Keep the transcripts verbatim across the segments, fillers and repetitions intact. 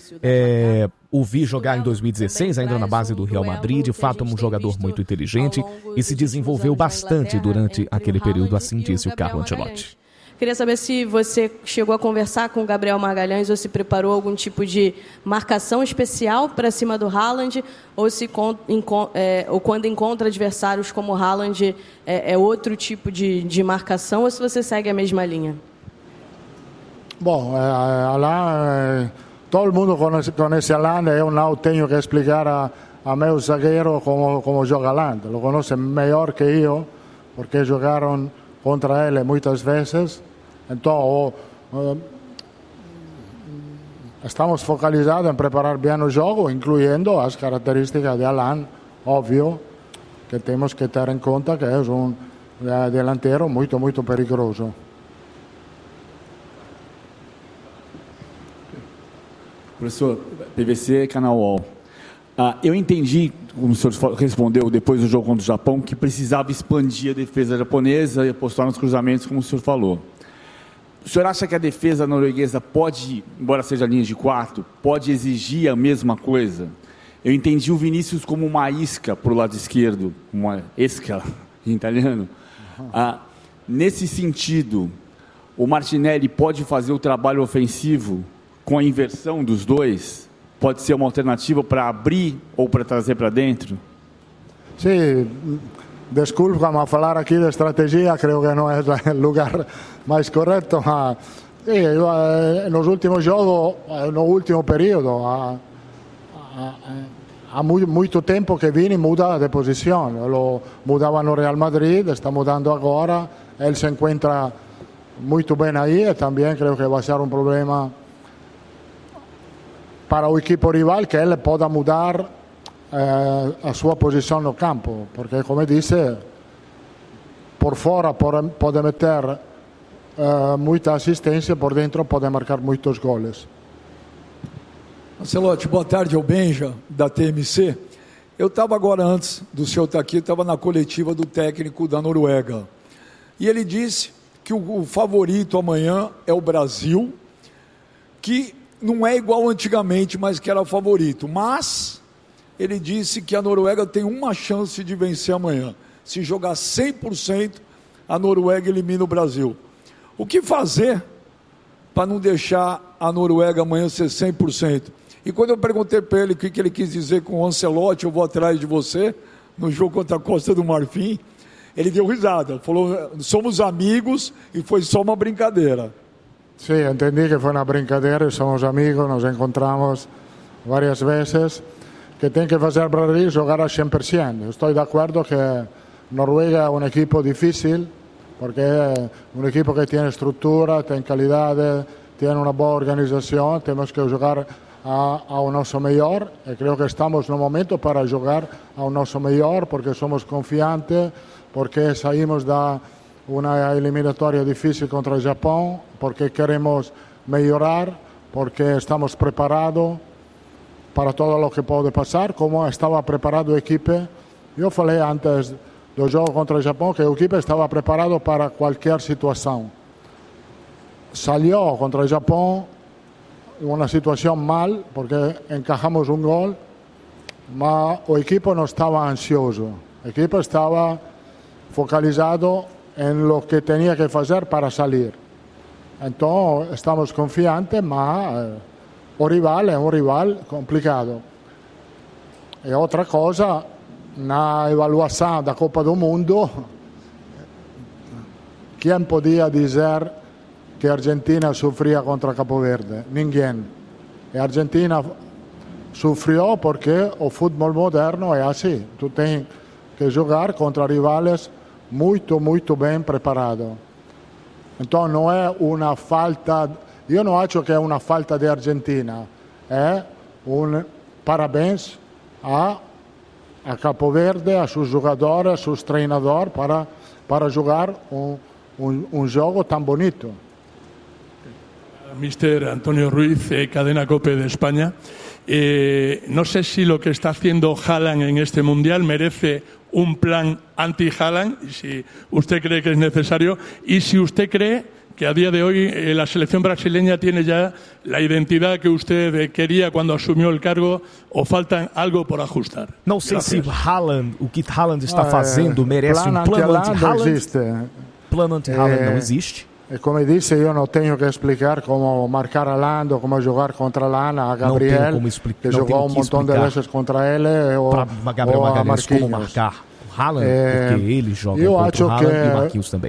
é, o vi jogar em dois mil e dezesseis, ainda na base do Real Madrid. De fato, um jogador muito inteligente e se desenvolveu bastante durante aquele período, assim disse o Carlo Ancelotti. Queria saber se você chegou a conversar com o Gabriel Magalhães ou se preparou algum tipo de marcação especial para cima do Haaland, ou se é, ou quando encontra adversários como o Haaland é, é outro tipo de, de marcação, ou se você segue a mesma linha? Bom, eh, Alain, eh, todo mundo conhece, conhece Alain, eu não tenho que explicar a, a meu zagueiro como, como joga Alain. Lo conhece melhor que eu, porque jogaram contra ele muitas vezes. Então, uh, estamos focalizados em preparar bem o jogo, incluindo as características de Alain. Óbvio que temos que ter em conta que é um uh, delantero muito, muito perigoso. Professor, P V C, Canal U O L. Ah, eu entendi, como o senhor respondeu depois do jogo contra o Japão, que precisava expandir a defesa japonesa e apostar nos cruzamentos, como o senhor falou. O senhor acha que a defesa norueguesa pode, embora seja linha de quatro, pode exigir a mesma coisa? Eu entendi o Vinícius como uma isca para o lado esquerdo, uma esca em italiano. Ah, nesse sentido, o Martinelli pode fazer o trabalho ofensivo com a inversão dos dois? Pode ser uma alternativa para abrir ou para trazer para dentro? Sim, desculpa, mas falar aqui de estratégia creio que não é o lugar mais correto. Mas, sim, nos últimos jogos, no último período, há, há, há muito, muito tempo que Vini muda de posição. Lo mudava no Real Madrid, está mudando agora. Ele se encontra muito bem aí e também creio que vai ser um problema para o equipo rival, que ele possa mudar eh, a sua posição no campo, porque, como disse, por fora pode, pode meter eh, muita assistência, por dentro pode marcar muitos goles. Ancelotti, boa tarde, é o Benja, da T M C. Eu estava agora, antes do senhor estar aqui, estava na coletiva do técnico da Noruega, e ele disse que o, o favorito amanhã é o Brasil, que não é igual antigamente, mas que era favorito. Mas ele disse que a Noruega tem uma chance de vencer amanhã. Se jogar cem por cento, a Noruega elimina o Brasil. O que fazer para não deixar a Noruega amanhã ser cem por cento? E quando eu perguntei para ele o que ele quis dizer com o Ancelotti, eu vou atrás de você, no jogo contra a Costa do Marfim, ele deu risada. Falou, somos amigos e foi só uma brincadeira. Sim, entendi que foi uma brincadeira, somos amigos, nos encontramos várias vezes, que tem que fazer para Brasil jogar a cem por cento. Estou de acordo que Noruega é um equipo difícil, porque é um equipo que tem estrutura, tem qualidade, tem uma boa organização, temos que jogar a, ao nosso melhor, e creio que estamos no momento para jogar ao nosso melhor, porque somos confiantes, porque saímos da uma eliminatória difícil contra o Japão, porque queremos melhorar, porque estamos preparados para todo o que pode passar, como estava preparado a equipe. Eu falei antes do jogo contra o Japão que a equipe estava preparada para qualquer situação. Saiu contra o Japão uma situação mal, porque encajamos um gol, mas o equipe não estava ansioso. A equipe estava focalizado em lo que tinha que fazer para sair. Então, estamos confiantes, mas eh, o rival é um rival complicado. E outra coisa, na avaliação da Copa do Mundo, quem podia dizer que a Argentina sofria contra Cabo Verde? Ninguém. E a Argentina sofreu porque o futebol moderno é assim. Tu tens que jogar contra rivais muito, muito bem preparado. Então não é uma falta, eu não acho que é uma falta de Argentina, é um parabéns a, a Cabo Verde, a seus jogadores, a seus treinadores para, para jogar um, um, um jogo tão bonito. Mister Antonio Ruiz, eh, Cadena COPE de España. Eh, no sé si lo que está haciendo Haaland en este Mundial merece un plan anti-Haaland, si usted cree que es necesario, y si usted cree que a día de hoy eh, la selección brasileña tiene ya la identidad que usted eh, quería cuando asumió el cargo, o falta algo por ajustar? Não sei Gracias. se Haaland, o que Haaland está Ah, fazendo merece plano um plano anti-Haaland anti-Haaland. existe. Plano anti-Haaland Eh, não existe. E come disse, io non tenho che explicar come marcar Haaland o come giocare contra Lana, a Gabriel, como explicar- que não jogou tenho um que montão de explicar vezes contra ele, ou, Para Gabriel ou a Magalhães, como Marquinhos. marcar o Haaland, É, porque ele joga eu contra acho o Haaland que- e o Marquinhos também.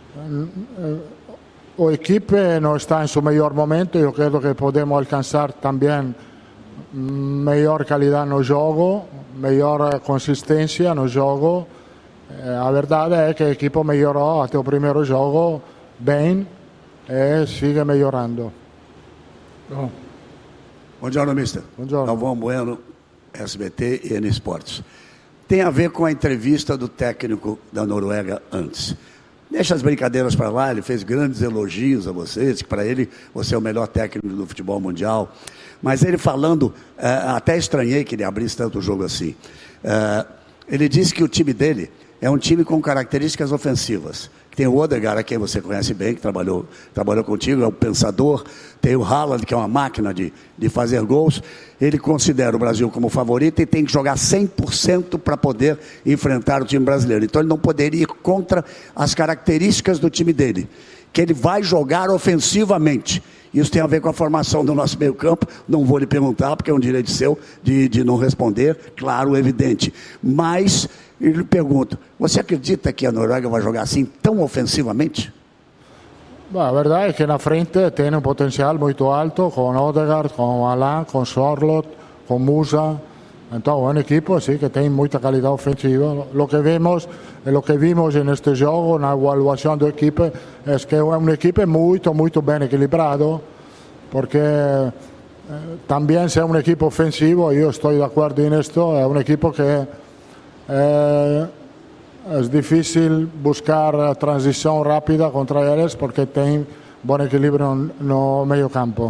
O equipe não está em seu melhor momento, eu credo que podemos alcançar também melhor qualidade no jogo, melhor consistência no jogo. Eh, A verdade é que a equipe melhorou até o primeiro jogo bem e sigue melhorando. Buongiorno, mister. Buongiorno. Galvão Bueno, S B T e N Esportes. Tem a ver com a entrevista do técnico da Noruega antes. Deixa as brincadeiras para lá, ele fez grandes elogios a vocês, que para ele você é o melhor técnico do futebol mundial. Mas ele falando, eh, até estranhei que ele abrisse tanto o jogo assim. Eh, ele disse que o time dele é um time com características ofensivas. Tem o Odegaard, a quem você conhece bem, que trabalhou, trabalhou contigo, é um pensador. Tem o Haaland, que é uma máquina de, de fazer gols. Ele considera o Brasil como favorito e tem que jogar cem por cento para poder enfrentar o time brasileiro. Então ele não poderia ir contra as características do time dele, que ele vai jogar ofensivamente. Isso tem a ver com a formação do nosso meio campo. Não vou lhe perguntar, porque é um direito seu de, de não responder, claro, evidente. Mas eu lhe pergunto, você acredita que a Noruega vai jogar assim tão ofensivamente? Beh, a verdade é que na frente tem um potencial muito alto, com Odegaard, com Alain, com Sorloth, com Musa. Então, é um equipo sí, que tem muita qualidade ofensiva. O que vemos, e o que vimos neste jogo, na avaliação da equipe, é que é uma equipe muito, muito bem equilibrado, porque eh, também se é um equipo ofensivo, eu estou de acordo nisto, é um equipo que eh, é difícil buscar a transição rápida contra eles, porque tem bom equilíbrio no, no meio campo.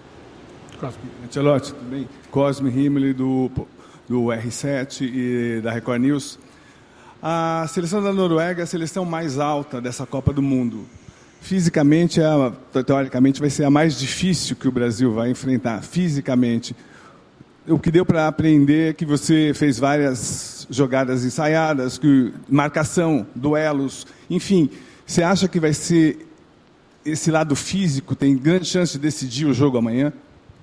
Ancelotti, tudo bem? Cosme Rimoli do, do R sete e da Record News. A seleção da Noruega é a seleção mais alta dessa Copa do Mundo. Fisicamente, a, teoricamente, vai ser a mais difícil que o Brasil vai enfrentar, fisicamente. O que deu para aprender é que você fez várias jogadas ensaiadas, que, marcação, duelos, enfim. Você acha que vai ser esse lado físico, tem grande chance de decidir o jogo amanhã?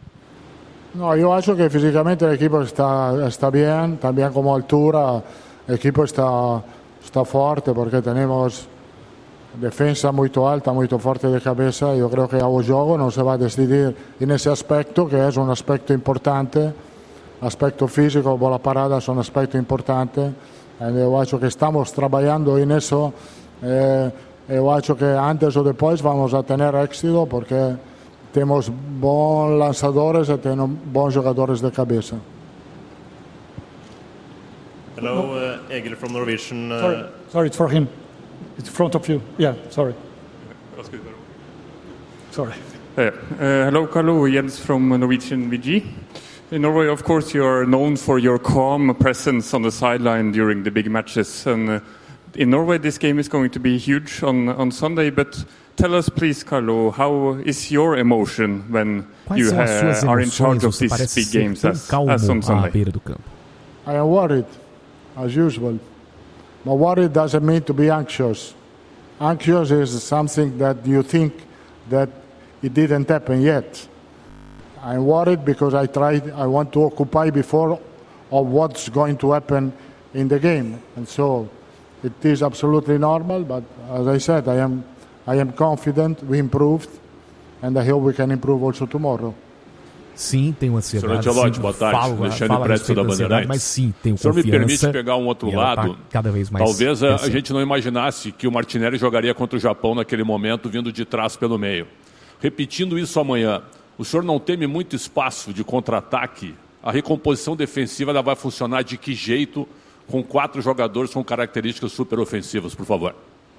No, eu acho que fisicamente el equipo está, está bien, también como altura, el equipo está, está fuerte porque tenemos defensa muy alta, muy fuerte de cabeza. Yo creo que el juego no se va a decidir en ese aspecto, que es un aspecto importante. Aspecto físico, bola parada son aspecto importante. Eu acho que estamos trabajando en eso. Eh, eu acho que antes o después vamos a tener éxito porque temos bons lançadores e temos bons jogadores de cabeça. Hello, uh, Egil from Norwegian. Uh, Sorry, sorry, it's for him. It's in front of you. Yeah, sorry. Sorry. Uh, uh, hello, Carlo. Jens from Norwegian V G. In Norway, of course, you are known for your calm presence on the sideline during the big matches. And uh, in Norway, this game is going to be huge on, on Sunday. But tell us, please, Carlo, how is your emotion when Quais you são as suas uh, are in charge emoções? of Você these parece big ser games tão as, calmo as on à Sunday? beira do campo. I am worried, as usual. But worried doesn't mean to be anxious. Anxious is something that you think that it didn't happen yet. I'm worried because I tried, I want to occupy before of what's going to happen in the game. And so it is absolutely normal, but as I said, I am, I am confident we improved, and I hope we can improve also tomorrow. Sim, tenho ansiedade. Senhor Ancelotti, sim, boa tarde. falo, Alexandre falo a Pretzel respeito da da ansiedade, Bandeirantes. mas sim, tenho O senhor confiança. me permite pegar um outro e ela lado? tá cada vez mais Talvez a, a crescente. gente não imaginasse que o Martinelli jogaria contra o Japão naquele momento, vindo de trás pelo meio. Repetindo isso amanhã, o senhor não teme muito espaço de contra-ataque? A recomposição defensiva ela vai funcionar de que jeito com quatro jogadores com características super ofensivas, por favor?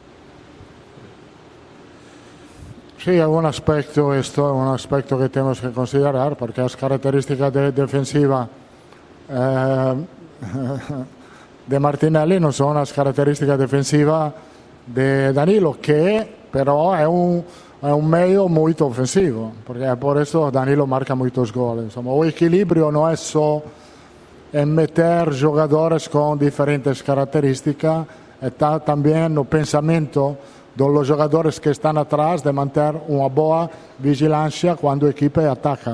Sí, hay un aspecto, esto, un aspecto que tenemos que considerar, porque las características de defensiva eh, de Martinelli no son las características defensivas de Danilo, que pero es un, é um meio muito ofensivo, porque é por isso Danilo marca muitos gols. Insomma, o equilíbrio não é só em meter jogadores com diferentes características, está também no pensamento dos jogadores que estão atrás de manter uma boa vigilância quando a equipe ataca.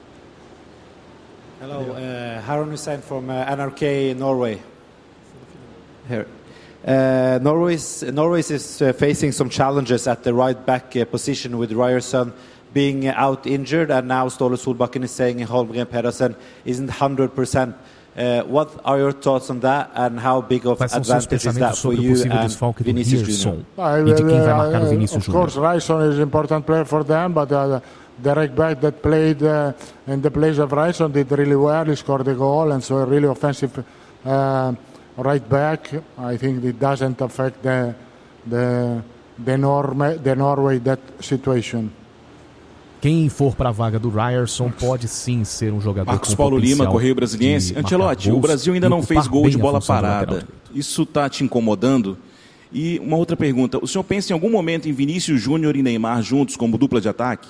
Hello, uh, Harun Hussein from uh, N R K Norway. Here. Uh, Norway is, Norway is uh, facing some challenges at the right back uh, position with Ryerson being out injured, and now Ståle Solbakken is saying Holmgren Pedersen isn't one hundred percent. Uh, what are your thoughts on that, and how big of advantage is that for you and Vinicius Junior? E de quem vai marcar o Vinicius Junior? Of course, Ryerson is an important player for them, but uh, the right back that played uh, in the place of Ryerson did really well. He scored a goal, and so a really offensive uh, right back. I think it doesn't affect the the the, Norme, the Norway that situation. Quem for para a vaga do Ryerson pode sim ser um jogador Marcos com Paulo Lima, Correio potencial Brasiliense. de Ancelotti, marcar o Brasil ainda gols não e fez ocupar gol bem de a bola função do lateral parada. direito. Isso está te incomodando? E uma outra pergunta, o senhor pensa em algum momento em Vinícius Júnior e Neymar juntos como dupla de ataque?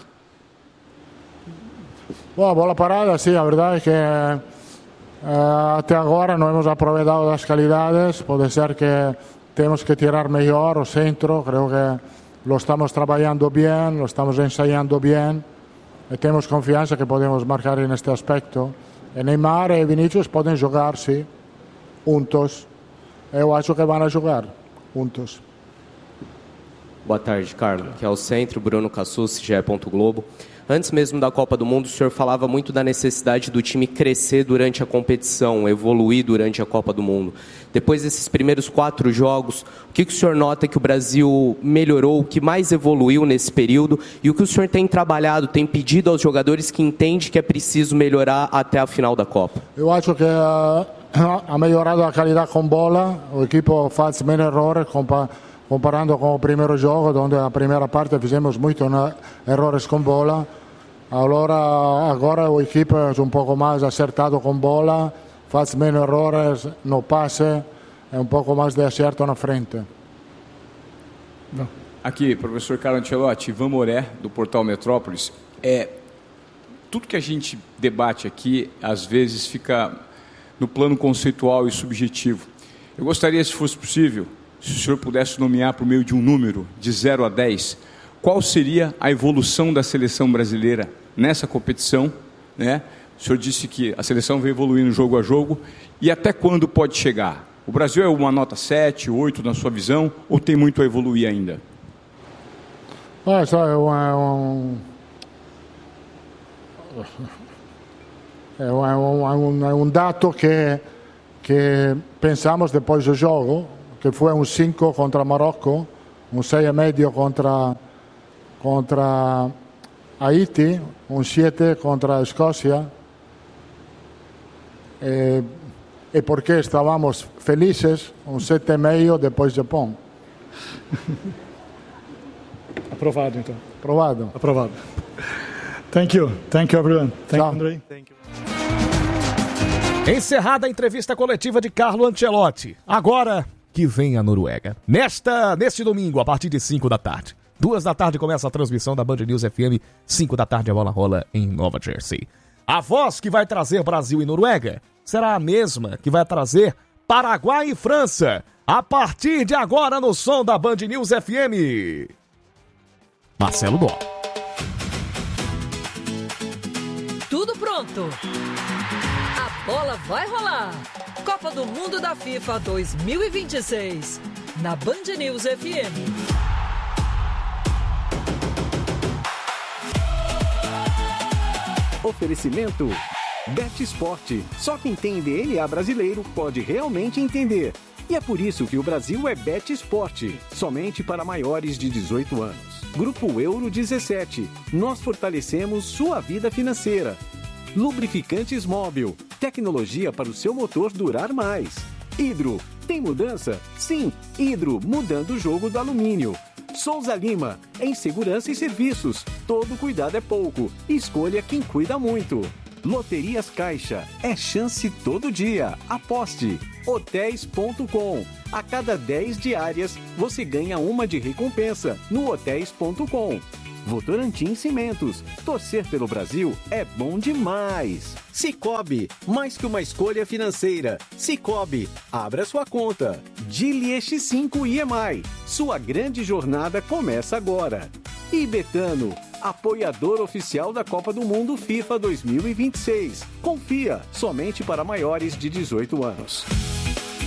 Bom, bola parada, sim, a verdade é que uh, até agora não hemos aproveitado das qualidades. Pode ser que temos que tirar melhor o centro. Creo que lo estamos trabalhando bem, lo estamos ensaiando bem. E temos confiança que podemos marcar neste aspecto. E Neymar e Vinícius podem jogar, sim, juntos. Eu acho que vão jogar juntos. Boa tarde, Carlos. Aqui é o Centro, Bruno Cassus, G E. Globo. Antes mesmo da Copa do Mundo, o senhor falava muito da necessidade do time crescer durante a competição, evoluir durante a Copa do Mundo. Depois desses primeiros quatro jogos, o que, que o senhor nota que o Brasil melhorou, o que mais evoluiu nesse período e o que o senhor tem trabalhado, tem pedido aos jogadores que entende que é preciso melhorar até a final da Copa? Eu acho que uh, ha melhorado a qualidade com bola, o equipo faz menos erros comparando com o primeiro jogo, onde a primeira parte fizemos muitos erros com bola. Allora, agora o equipe é um pouco mais acertado com bola, faz menos erros no passe, é um pouco mais de acerto na frente. Aqui, professor Carlo Ancelotti, Ivan Moré, do Portal Metrópolis. É, tudo que a gente debate aqui, às vezes, fica no plano conceitual e subjetivo. Eu gostaria, se fosse possível, se o senhor pudesse nomear por meio de um número, de zero a dez, qual seria a evolução da seleção brasileira nessa competição, né? O senhor disse que a seleção vem evoluindo jogo a jogo, e até quando pode chegar? O Brasil é uma nota sete, oito na sua visão, ou tem muito a evoluir ainda? Ah, isso é um, é um, é um, é um dado que, que pensamos depois do jogo, que foi um cinco contra Marrocos, um seis e meio contra contra Haiti, um sete contra a Escócia. E, e porque estávamos felizes, um sete e meio depois do Japão. Aprovado, então. Aprovado. Aprovado. Thank you. Thank you, everyone. Thank you, Andrei. Thank you. Encerrada a entrevista coletiva de Carlo Ancelotti. Agora que vem a Noruega. Nesta, neste domingo, a partir de cinco da tarde. Duas da tarde começa a transmissão da Band News F M. Cinco da tarde a bola rola em Nova Jersey. A voz que vai trazer Brasil e Noruega será a mesma que vai trazer Paraguai e França. A partir de agora no som da Band News F M. Marcelo Dó. Tudo pronto. A bola vai rolar. Copa do Mundo da FIFA dois mil e vinte e seis. Na Band News F M. Oferecimento Bet Sport. Só quem tem D N A brasileiro pode realmente entender. E é por isso que o Brasil é Bet Sport. Somente para maiores de dezoito anos. Grupo Euro dezessete. Nós fortalecemos sua vida financeira. Lubrificantes Móbil. Tecnologia para o seu motor durar mais. Hidro. Tem mudança? Sim. Hidro, mudando o jogo do alumínio. Souza Lima, em segurança e serviços. Todo cuidado é pouco. Escolha quem cuida muito. Loterias Caixa. É chance todo dia. Aposte. hotéis ponto com. A cada dez diárias, você ganha uma de recompensa no hotéis ponto com. Votorantim Cimentos. Torcer pelo Brasil é bom demais. Sicoob, mais que uma escolha financeira. Sicoob, abra sua conta. Dili X cinco I M I. Sua grande jornada começa agora. E Betano, apoiador oficial da Copa do Mundo FIFA dois mil e vinte e seis. Confia, somente para maiores de dezoito anos.